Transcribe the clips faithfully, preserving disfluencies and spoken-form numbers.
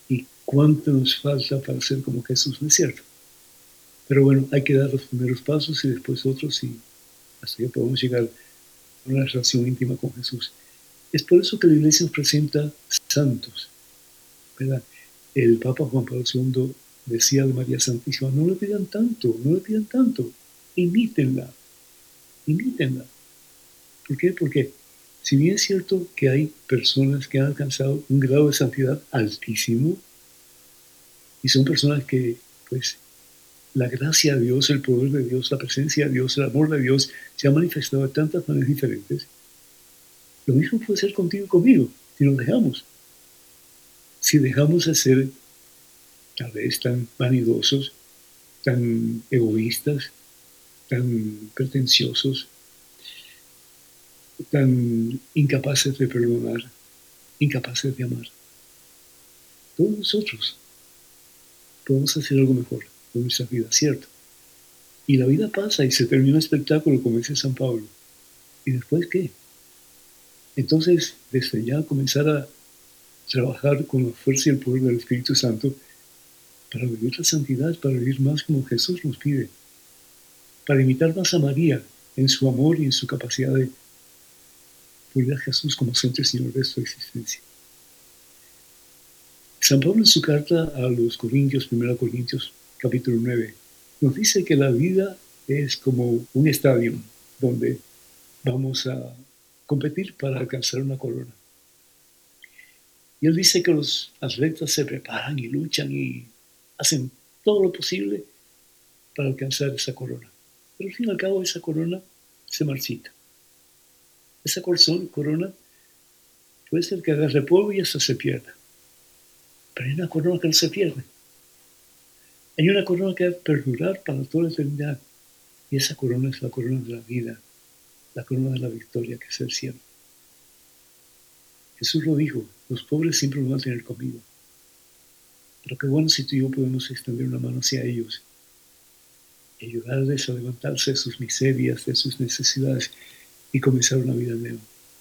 y cuánto nos falta para ser como Jesús, ¿no es cierto? Pero bueno, hay que dar los primeros pasos y después otros y hasta que podamos llegar a una relación íntima con Jesús. Es por eso que la Iglesia nos presenta santos, ¿verdad? El Papa Juan Pablo segundo decía de María Santísima, no le pidan tanto, no le pidan tanto, imítenla, imítenla. ¿Por qué? Porque si bien es cierto que hay personas que han alcanzado un grado de santidad altísimo y son personas que, pues, la gracia de Dios, el poder de Dios, la presencia de Dios, el amor de Dios se ha manifestado de tantas maneras diferentes, lo mismo puede ser contigo y conmigo, si nos dejamos. Si dejamos de ser tal vez tan vanidosos, tan egoístas, tan pretenciosos, tan incapaces de perdonar, incapaces de amar. Todos nosotros podemos hacer algo mejor con nuestra vida, ¿cierto? Y la vida pasa y se termina el espectáculo, como dice San Pablo. ¿Y después qué? Entonces, desde ya comenzar a trabajar con la fuerza y el poder del Espíritu Santo para vivir la santidad, para vivir más como Jesús nos pide, para imitar más a María en su amor y en su capacidad de poner a Jesús como centro y Señor de su existencia. San Pablo en su carta a los Corintios, primera Corintios, capítulo nueve, nos dice que la vida es como un estadio donde vamos a competir para alcanzar una corona. Y él dice que los atletas se preparan y luchan y hacen todo lo posible para alcanzar esa corona. Pero al fin y al cabo esa corona se marchita. Esa corona puede ser que agarre polvo y hasta se pierda. Pero hay una corona que no se pierde. Hay una corona que va a perdurar para toda la eternidad. Y esa corona es la corona de la vida, la corona de la victoria, que es el cielo. Jesús lo dijo, los pobres siempre me van a tener conmigo. Pero qué bueno si tú y yo podemos extender una mano hacia ellos y ayudarles a levantarse de sus miserias, de sus necesidades y comenzar una vida nueva.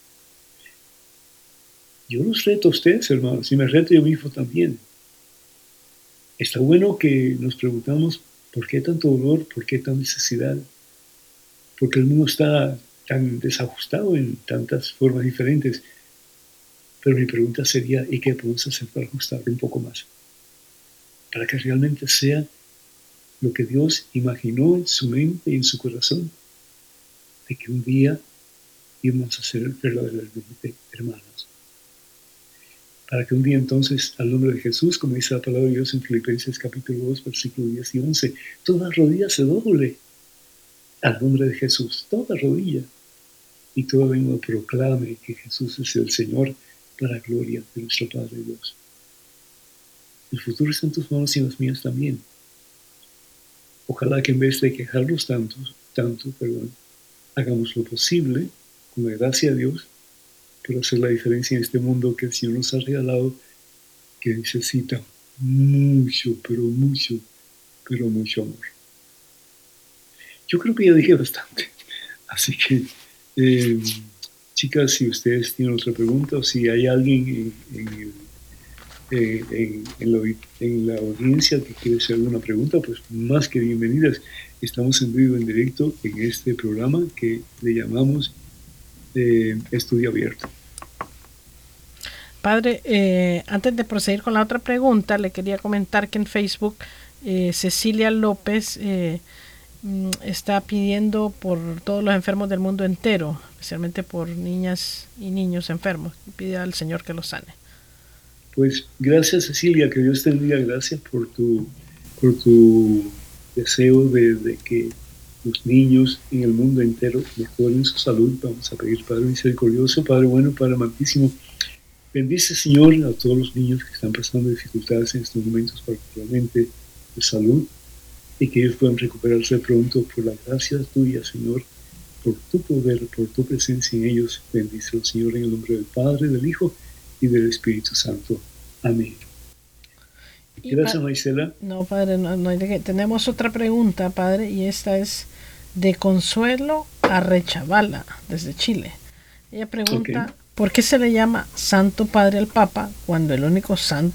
Yo los reto a ustedes, hermanos, y me reto yo mismo también. Está bueno que nos preguntamos por qué tanto dolor, por qué tanta necesidad, porque el mundo está tan desajustado en tantas formas diferentes. Pero mi pregunta sería, ¿y qué podemos hacer para ajustarlo un poco más? Para que realmente sea lo que Dios imaginó en su mente y en su corazón, de que un día íbamos a ser verdaderamente hermanos. Para que un día entonces, al nombre de Jesús, como dice la palabra de Dios en Filipenses capítulo dos, versículos diez y once, toda rodilla se doble al nombre de Jesús, toda rodilla, y toda lengua proclame que Jesús es el Señor, para gloria de nuestro Padre Dios. El futuro está en tus manos y en las mías también. Ojalá que en vez de quejarnos tanto, tanto, perdón, hagamos lo posible, con la gracia de Dios, por hacer la diferencia en este mundo que el Señor nos ha regalado, que necesita mucho, pero mucho, pero mucho amor. Yo creo que ya dije bastante. Así que, eh, chicas, si ustedes tienen otra pregunta o si hay alguien en, en, el, eh, en, en, la, en la audiencia que quiere hacer alguna pregunta, pues más que bienvenidas. Estamos en vivo, en directo, en este programa que le llamamos eh, Estudio Abierto. Padre, eh, antes de proseguir con la otra pregunta, le quería comentar que en Facebook eh, Cecilia López eh, está pidiendo por todos los enfermos del mundo entero, especialmente por niñas y niños enfermos. Pide al Señor que los sane. Pues gracias, Cecilia, que Dios te bendiga. Gracias por tu, por tu deseo de, de que los niños en el mundo entero mejoren su salud. Vamos a pedir, Padre misericordioso, Padre bueno, Padre amantísimo. Bendice, Señor, a todos los niños que están pasando dificultades en estos momentos, particularmente de salud, y que ellos puedan recuperarse pronto por la gracia tuya, Señor, por tu poder, por tu presencia en ellos. Bendice, Señor, en el nombre del Padre, del Hijo y del Espíritu Santo. Amén. Gracias, Marisela. No, Padre, no, no hay de qué. Tenemos otra pregunta, Padre, y esta es de Consuelo Arrechavala, desde Chile. Ella pregunta, okay, ¿por qué se le llama Santo Padre al Papa cuando el único santo